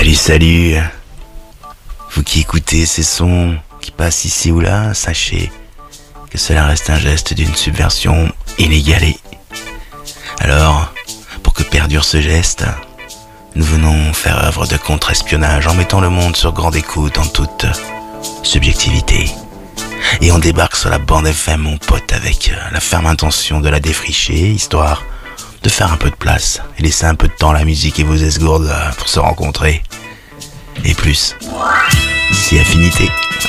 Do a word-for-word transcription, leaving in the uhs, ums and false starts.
Salut, salut. Vous qui écoutez ces sons qui passent ici ou là, sachez que cela reste un geste d'une subversion inégalée. Alors, pour que perdure ce geste, nous venons faire œuvre de contre-espionnage en mettant le monde sur grande écoute en toute subjectivité. Et on débarque sur la bande F M, mon pote, avec la ferme intention de la défricher, histoire de faire un peu de place et laisser un peu de temps à la musique et vos esgourdes pour se rencontrer. Et plus, si affinité.